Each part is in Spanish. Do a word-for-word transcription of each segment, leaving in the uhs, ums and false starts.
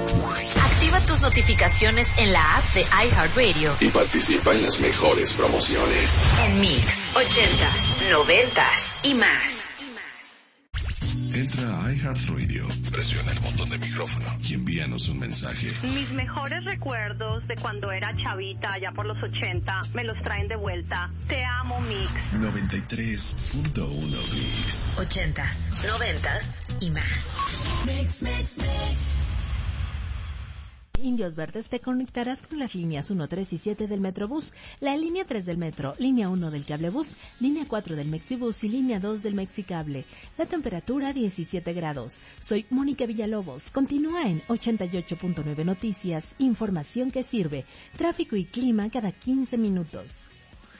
Activa tus notificaciones en la app de iHeartRadio y participa en las mejores promociones. En Mix, ochentas, noventas y más. Entra a iHeartRadio, presiona el botón de micrófono y envíanos un mensaje. Mis mejores recuerdos de cuando era chavita, allá por los ochenta, me los traen de vuelta. Te amo, Mix. noventa y tres punto uno Mix. Ochentas, noventas y más. Mix, mix, mix. Indios Verdes te conectarás con las líneas uno, tres y siete del Metrobús, la línea tres del Metro, línea uno del Cablebús, línea cuatro del Mexibús y línea dos del Mexicable. La temperatura diecisiete grados. Soy Mónica Villalobos. Continúa en ochenta y ocho punto nueve Noticias, información que sirve. Tráfico y clima cada quince minutos.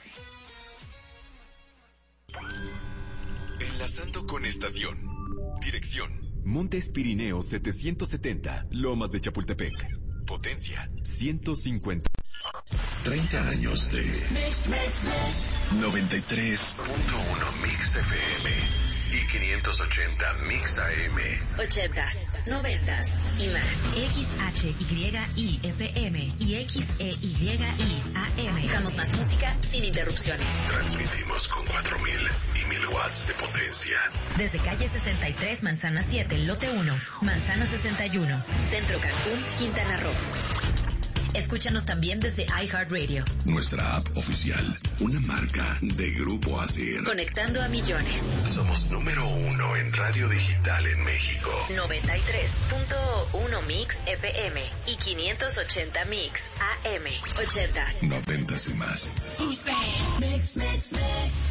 Enlazando con estación. Dirección: Montes Pirineos setecientos setenta, Lomas de Chapultepec. Potencia ciento cincuenta. treinta años de noventa y tres punto uno Mix F M y quinientos ochenta Mix A M. Ochentas, noventas y más. X H Y I F M y X E Y I A M. Buscamos más música sin interrupciones. Transmitimos con cuatro mil y mil watts de potencia. Desde calle sesenta y tres, manzana siete, lote uno, manzana sesenta y uno, Centro Cancún, Quintana Roo. Escúchanos también desde iHeartRadio. Nuestra app oficial, una marca de Grupo Asir. Conectando a millones. Somos número uno en radio digital en México. noventa y tres punto uno Mix F M y quinientos ochenta Mix A M. Ochentas. Noventas y más. Mix, mix, mix.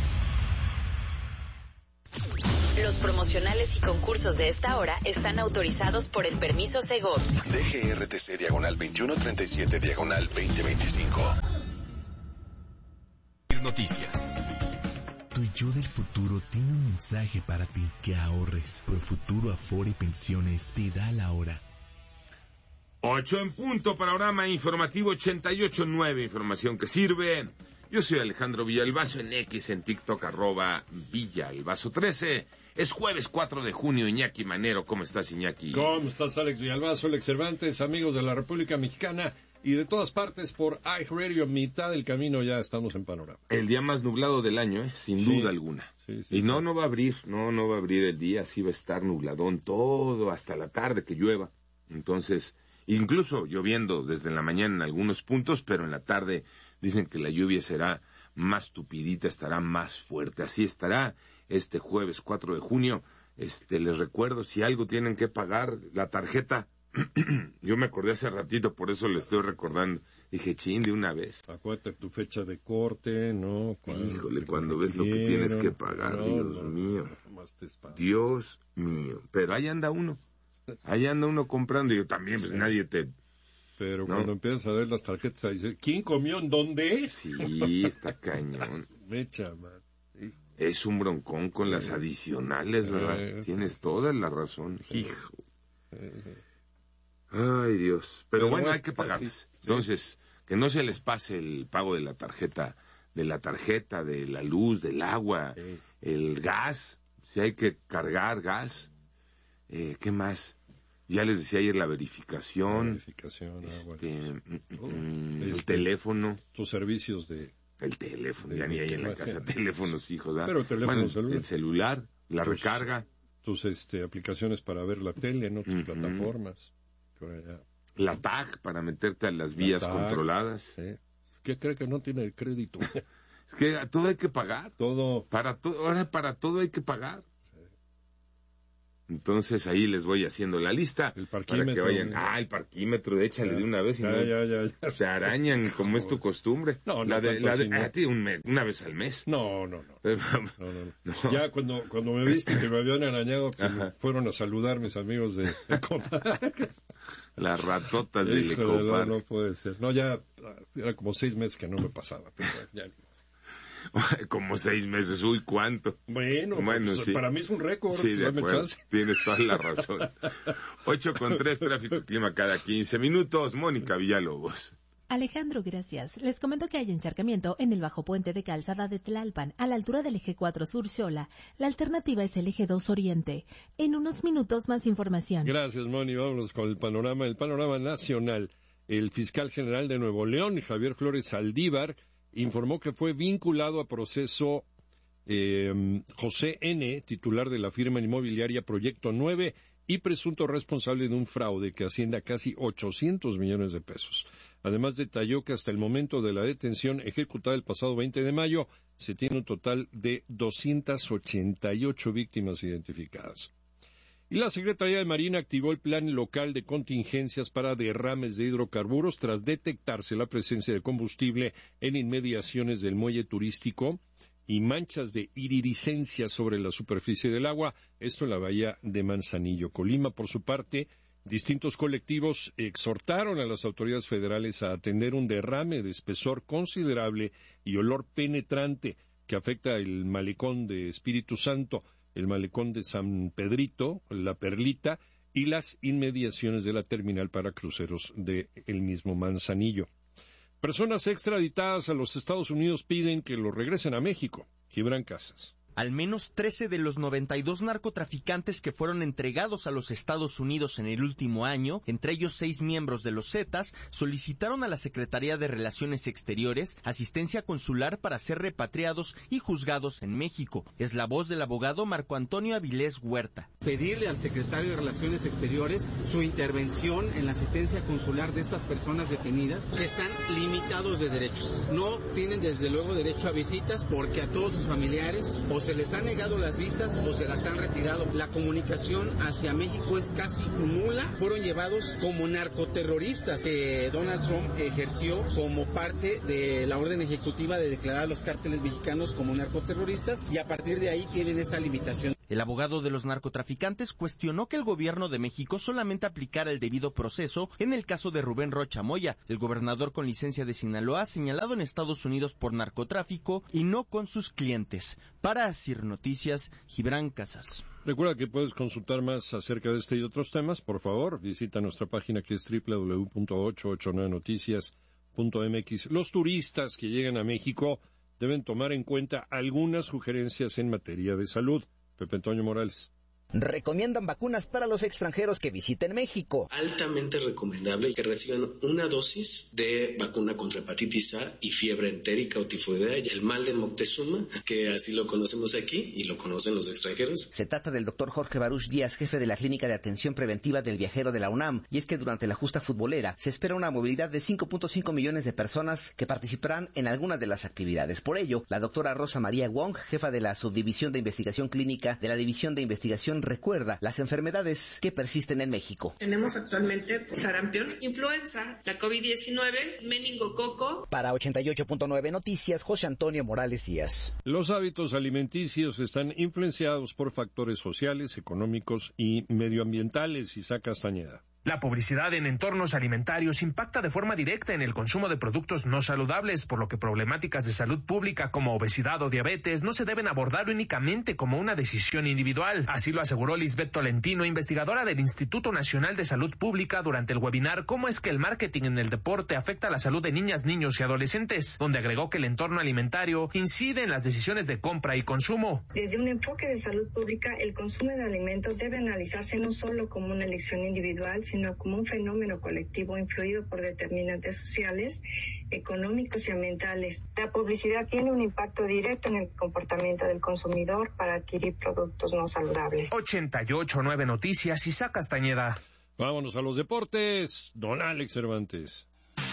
Los promocionales y concursos de esta hora están autorizados por el permiso Segov. D G R T C diagonal veintiuno treinta y siete diagonal veinte veinticinco. Noticias. Tu yo del futuro tiene un mensaje para ti: que ahorres. Profuturo Afore Pensiones te da la hora. Ocho en punto, panorama informativo ochenta y ocho punto nueve, información que sirve. Yo soy Alejandro Villalbazo, en X, en TikTok, arroba Villalbazo trece. Es jueves cuatro de junio, Iñaki Manero. ¿Cómo estás, Iñaki? ¿Cómo estás, Alex Villalbazo, Alex Cervantes, amigos de la República Mexicana y de todas partes por iHeartRadio? Mitad del camino ya estamos en panorama. El día más nublado del año, ¿eh? Sin sí, duda alguna. Sí, sí, y no, sí. no va a abrir, no, no va a abrir el día, sí va a estar nubladón todo hasta la tarde que llueva. Entonces, incluso lloviendo desde la mañana en algunos puntos, pero en la tarde dicen que la lluvia será más tupidita, estará más fuerte. Así estará este jueves cuatro de junio. Este, les recuerdo, si algo tienen que pagar, la tarjeta, yo me acordé hace ratito, por eso le estoy recordando. Dije, chin, de una vez. Acuérdate tu fecha de corte, ¿no? Cuando, Híjole, cuando ves lo que tienes que pagar, no, Dios no, mío. No, Dios mío. Pero ahí anda uno. Ahí anda uno comprando, y yo también, pues sí. Nadie te... Pero ¿no? Cuando empiezas a ver las tarjetas, ahí dice, ¿quién comió en dónde? Sí, está cañón. Mecha, man. Sí. Es un broncón con las adicionales, ¿verdad? Eh, Tienes sí. toda la razón. Eh, Hijo. Eh, Ay, Dios. Pero, Pero bueno, bueno, hay que pagarles. Sí. Entonces, que no se les pase el pago de la tarjeta, de la tarjeta, de la luz, del agua, sí. el gas. Si hay que cargar gas. Eh, ¿Qué más? Ya les decía ayer la verificación. La verificación, ah, este, bueno. mm, mm, este, el teléfono. Tus servicios de... El teléfono, ya ni hay en la casa teléfonos fijos, ¿verdad? Pero teléfono bueno, celular. El celular, la tus, recarga. Tus este, aplicaciones para ver la tele, ¿no? Tus uh-huh. plataformas. La T A G para meterte a las vías T A G, controladas. Sí. ¿Qué cree que no tiene el crédito? Es que todo hay que pagar. Todo. Para todo, ahora para todo hay que pagar. Entonces ahí les voy haciendo la lista el parquímetro, para que vayan. Ah, el parquímetro, échale ya, de una vez y ya, no ya, ya, ya. se arañan como es tu costumbre. No, no, la de, la de, no. ah, tío, un mes, una vez al mes. No, no, no. no, no, no, no. Ya cuando cuando me viste que me habían arañado, pues fueron a saludar mis amigos de Ecopar. Las ratotas del No, Ecopar. no puede ser. No, ya era como seis meses que no me pasaba. Pero ya. Como seis meses, uy, ¿cuánto? Bueno, bueno pues, sí. para mí es un récord. Sí, de acuerdo, tienes toda la razón. Ocho con tres, tráfico y clima cada quince minutos. Mónica Villalobos. Alejandro, gracias. Les comento que hay encharcamiento en el bajo puente de Calzada de Tlalpan, a la altura del eje cuatro Sur Xola. La alternativa es el eje dos Oriente. En unos minutos más información. Gracias, Moni. Vámonos con el panorama, el panorama nacional. El fiscal general de Nuevo León, Javier Flores Saldívar, informó que fue vinculado a proceso eh, José N., titular de la firma inmobiliaria Proyecto nueve, y presunto responsable de un fraude que asciende a casi ochocientos millones de pesos. Además, detalló que hasta el momento de la detención ejecutada el pasado veinte de mayo, se tiene un total de doscientas ochenta y ocho víctimas identificadas. Y la Secretaría de Marina activó el plan local de contingencias para derrames de hidrocarburos tras detectarse la presencia de combustible en inmediaciones del muelle turístico y manchas de iridiscencia sobre la superficie del agua, esto en la bahía de Manzanillo. Colima, por su parte, distintos colectivos exhortaron a las autoridades federales a atender un derrame de espesor considerable y olor penetrante que afecta el malecón de Espíritu Santo, el malecón de San Pedrito, la Perlita y las inmediaciones de la terminal para cruceros del mismo Manzanillo. Personas extraditadas a los Estados Unidos piden que los regresen a México. Gibran Casas. Al menos trece de los noventa y dos narcotraficantes que fueron entregados a los Estados Unidos en el último año, entre ellos seis miembros de los Zetas, solicitaron a la Secretaría de Relaciones Exteriores asistencia consular para ser repatriados y juzgados en México. Es la voz del abogado Marco Antonio Avilés Huerta. Pedirle al secretario de Relaciones Exteriores su intervención en la asistencia consular de estas personas detenidas que están limitados de derechos. No tienen desde luego derecho a visitas porque a todos sus familiares o se les han negado las visas o se las han retirado. La comunicación hacia México es casi nula. Fueron llevados como narcoterroristas que Donald Trump ejerció como parte de la orden ejecutiva de declarar a los cárteles mexicanos como narcoterroristas y a partir de ahí tienen esa limitación. El abogado de los narcotraficantes cuestionó que el gobierno de México solamente aplicara el debido proceso en el caso de Rubén Rocha Moya, el gobernador con licencia de Sinaloa señalado en Estados Unidos por narcotráfico y no con sus clientes. Para Asir Noticias, Gibran Casas. Recuerda que puedes consultar más acerca de este y otros temas. Por favor, visita nuestra página que es doble u doble u doble u punto ochocientos ochenta y nueve noticias punto m x. Los turistas que llegan a México deben tomar en cuenta algunas sugerencias en materia de salud. Pepe Antonio Morales. Recomiendan vacunas para los extranjeros que visiten México. Altamente recomendable que reciban una dosis de vacuna contra hepatitis A y fiebre entérica o tifoidea y el mal de Moctezuma, que así lo conocemos aquí y lo conocen los extranjeros. Se trata del doctor Jorge Baruch Díaz, jefe de la Clínica de Atención Preventiva del Viajero de la UNAM, y es que durante la justa futbolera se espera una movilidad de cinco punto cinco millones de personas que participarán en algunas de las actividades. Por ello, la doctora Rosa María Wong, jefa de la Subdivisión de Investigación Clínica de la División de Investigación, recuerda las enfermedades que persisten en México. Tenemos actualmente pues, sarampión, influenza, la covid diecinueve, meningococo. Para ochenta y ocho punto nueve Noticias, José Antonio Morales Díaz. Los hábitos alimenticios están influenciados por factores sociales, económicos y medioambientales. Isaac Castañeda. La publicidad en entornos alimentarios impacta de forma directa en el consumo de productos no saludables, por lo que problemáticas de salud pública como obesidad o diabetes no se deben abordar únicamente como una decisión individual. Así lo aseguró Lisbeth Tolentino, investigadora del Instituto Nacional de Salud Pública, durante el webinar ¿Cómo es que el marketing en el deporte afecta la salud de niñas, niños y adolescentes?, donde agregó que el entorno alimentario incide en las decisiones de compra y consumo. Desde un enfoque de salud pública, el consumo de alimentos debe analizarse no solo como una elección individual, sino sino como un fenómeno colectivo influido por determinantes sociales, económicos y ambientales. La publicidad tiene un impacto directo en el comportamiento del consumidor para adquirir productos no saludables. ochenta y ocho punto nueve Noticias, Isaac Castañeda. Vámonos a los deportes, don Alex Cervantes.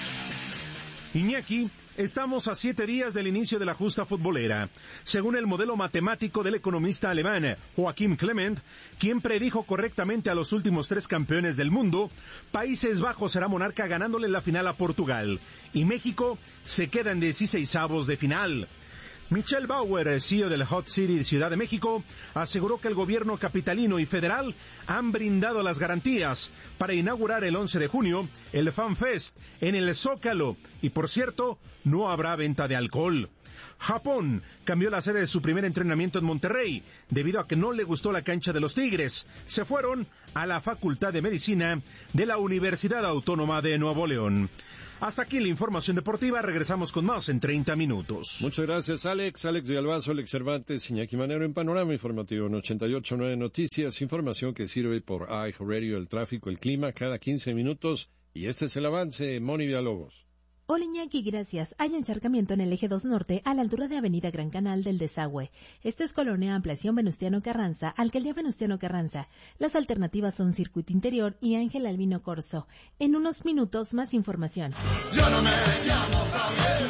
Iñaki, estamos a siete días del inicio de la justa futbolera. Según el modelo matemático del economista alemán Joachim Clement, quien predijo correctamente a los últimos tres campeones del mundo, Países Bajos será monarca ganándole la final a Portugal, y México se queda en dieciseisavos de final. Michelle Bauer, C E O del Hot City de Ciudad de México, aseguró que el gobierno capitalino y federal han brindado las garantías para inaugurar el once de junio el Fan Fest en el Zócalo y, por cierto, no habrá venta de alcohol. Japón cambió la sede de su primer entrenamiento en Monterrey debido a que no le gustó la cancha de los Tigres. Se fueron a la Facultad de Medicina de la Universidad Autónoma de Nuevo León. Hasta aquí la información deportiva. Regresamos con más en treinta minutos. Muchas gracias, Alex. Alex Villalbazo, Alex Cervantes, Iñaki Manero en Panorama Informativo en ochenta y ocho punto nueve Noticias. Información que sirve por iHeartRadio, el tráfico, el clima, cada quince minutos. Y este es el avance. Moni Villalobos. Hola Iñaki, gracias. Hay encharcamiento en el eje dos Norte a la altura de Avenida Gran Canal del Desagüe. Esta es Colonia Ampliación Venustiano Carranza, Alcaldía Venustiano Carranza. Las alternativas son Circuito Interior y Ángel Albino Corzo. En unos minutos más información. Yo no me llamo Javier.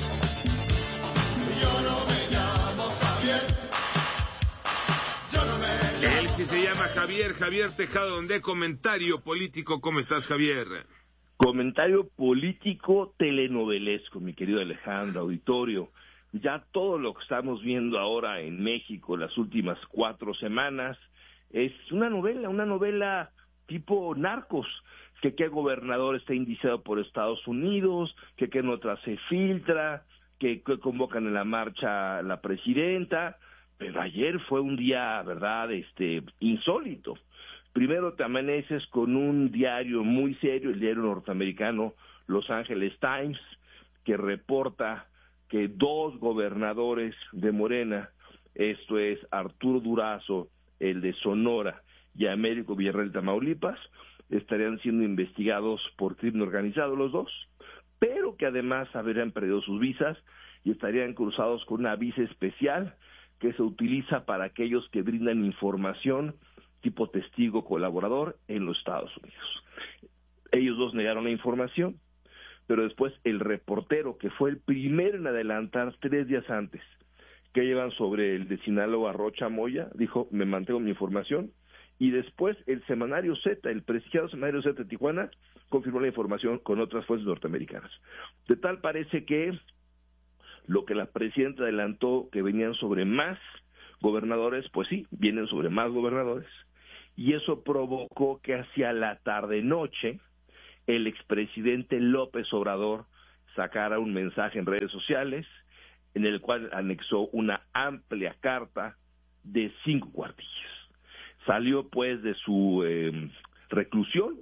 Yo no me llamo Javier. Yo no me llamo Él sí se llama Javier, Javier Tejado, donde comentario político. ¿Cómo estás, Javier? Comentario político telenovelesco, mi querido Alejandro, auditorio. Ya todo lo que estamos viendo ahora en México las últimas cuatro semanas es una novela, una novela tipo Narcos, que qué gobernador está indiciado por Estados Unidos, que qué nota se filtra, que, que convocan en la marcha a la presidenta, pero ayer fue un día, verdad, este, insólito. Primero te amaneces con un diario muy serio, el diario norteamericano Los Angeles Times, que reporta que dos gobernadores de Morena, esto es Arturo Durazo, el de Sonora, y Américo Villarreal de Tamaulipas, estarían siendo investigados por crimen organizado los dos, pero que además habrían perdido sus visas y estarían cruzados con una visa especial que se utiliza para aquellos que brindan información tipo testigo colaborador en los Estados Unidos. Ellos dos negaron la información, pero después el reportero, que fue el primero en adelantar tres días antes, que llevan sobre el de Sinaloa Rocha Moya, dijo, me mantengo mi información, y después el semanario Z, el prestigiado semanario Z de Tijuana, confirmó la información con otras fuerzas norteamericanas. De tal parece que lo que la presidenta adelantó, que venían sobre más gobernadores, pues sí, vienen sobre más gobernadores, y eso provocó que hacia la tarde-noche el expresidente López Obrador sacara un mensaje en redes sociales en el cual anexó una amplia carta de cinco cuartillas. Salió pues de su eh, reclusión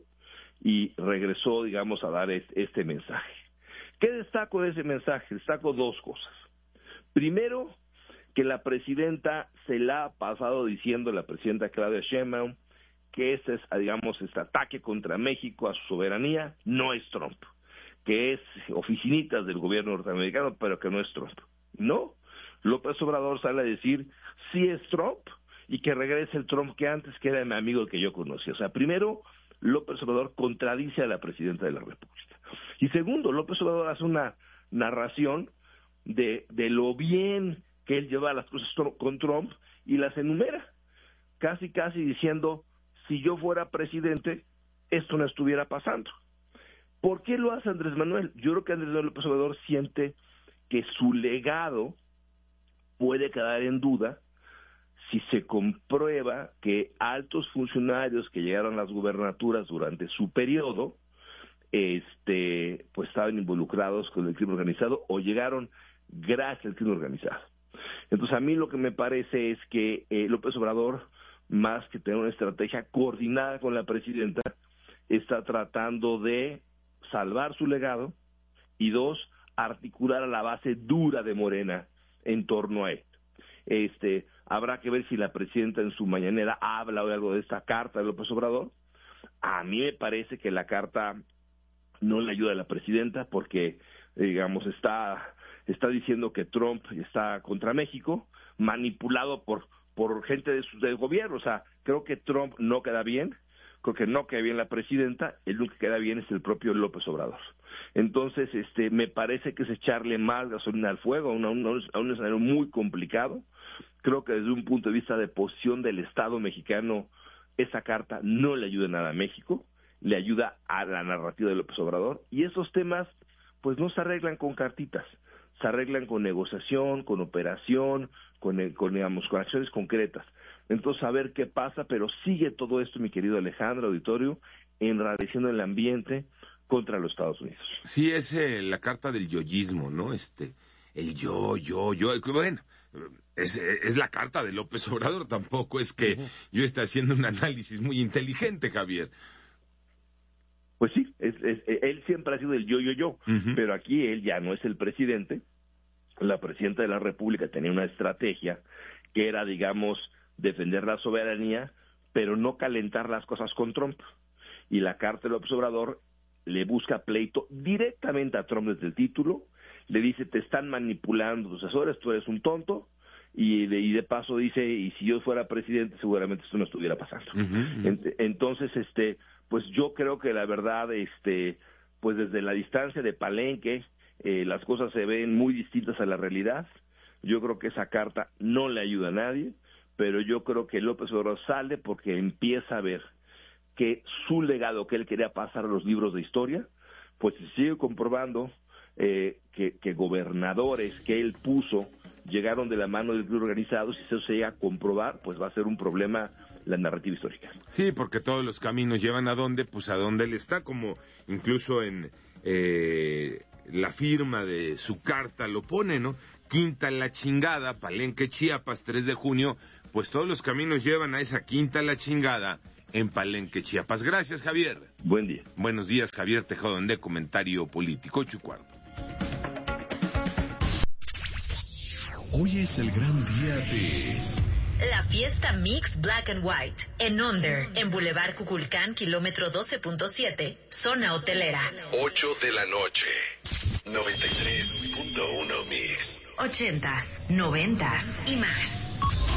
y regresó, digamos, a dar este, este mensaje. ¿Qué destaco de ese mensaje? Destaco dos cosas. Primero, que la presidenta se la ha pasado diciendo, la presidenta Claudia Sheinbaum, que ese es, digamos, este ataque contra México a su soberanía, no es Trump, que es oficinitas del gobierno norteamericano, pero que no es Trump. No, López Obrador sale a decir, sí es Trump, y que regrese el Trump que antes, que era mi amigo el que yo conocía. O sea, primero, López Obrador contradice a la presidenta de la República. Y segundo, López Obrador hace una narración de, de lo bien que él lleva las cosas con Trump y las enumera, casi casi diciendo, si yo fuera presidente, esto no estuviera pasando. ¿Por qué lo hace Andrés Manuel? Yo creo que Andrés Manuel López Obrador siente que su legado puede quedar en duda si se comprueba que altos funcionarios que llegaron a las gubernaturas durante su periodo, este, pues estaban involucrados con el crimen organizado o llegaron gracias al crimen organizado. Entonces a mí lo que me parece es que eh, López Obrador, más que tener una estrategia coordinada con la presidenta, está tratando de salvar su legado y dos, articular a la base dura de Morena en torno a él. Este, habrá que ver si la presidenta en su mañanera habla o algo de esta carta de López Obrador. A mí me parece que la carta no le ayuda a la presidenta porque, digamos, está, está diciendo que Trump está contra México, manipulado por por gente de su, del gobierno. O sea, creo que Trump no queda bien, creo que no queda bien la presidenta, el único que queda bien es el propio López Obrador. Entonces, este, me parece que es echarle más gasolina al fuego a, una, a un escenario muy complicado. Creo que desde un punto de vista de posición del Estado mexicano, esa carta no le ayuda nada a México, le ayuda a la narrativa de López Obrador, y esos temas, pues no se arreglan con cartitas, se arreglan con negociación, con operación, con, con, digamos, con acciones concretas. Entonces, a ver qué pasa, pero sigue todo esto, mi querido Alejandro, auditorio, enrareciendo el ambiente contra los Estados Unidos. Sí, es eh, la carta del yoyismo, ¿no? Este, el yo, yo, yo, bueno, es, es la carta de López Obrador, tampoco es que uh-huh. yo esté haciendo un análisis muy inteligente, Javier. Pues sí, es, es, él siempre ha sido el yo, yo, yo, uh-huh. pero aquí él ya no es el presidente. La presidenta de la República tenía una estrategia que era, digamos, defender la soberanía, pero no calentar las cosas con Trump. Y la carta de López Obrador le busca pleito directamente a Trump desde el título, le dice, te están manipulando tus asesores, tú eres un tonto, y de, y de paso dice, y si yo fuera presidente seguramente esto no estuviera pasando. Uh-huh. Entonces, este, pues yo creo que la verdad, este, pues desde la distancia de Palenque, eh, las cosas se ven muy distintas a la realidad. Yo creo que esa carta no le ayuda a nadie, pero yo creo que López Obrador sale porque empieza a ver que su legado que él quería pasar a los libros de historia, pues se sigue comprobando eh, que, que gobernadores que él puso llegaron de la mano del crimen organizado. Si eso se llega a comprobar, pues va a ser un problema la narrativa histórica. Sí, porque todos los caminos llevan a dónde, pues a dónde él está, como incluso en eh, la firma de su carta lo pone, ¿no? Quinta la chingada, Palenque, Chiapas, tres de junio, pues todos los caminos llevan a esa quinta la chingada en Palenque, Chiapas. Gracias, Javier. Buen día. Buenos días, Javier Tejado, de Comentario Político, ocho y cuarto. Hoy es el gran día de... La fiesta Mix Black and White, en Onder, en Boulevard Cuculcán, kilómetro doce punto siete, zona hotelera. ocho de la noche, noventa y tres punto uno Mix. Ochentas, noventas y más.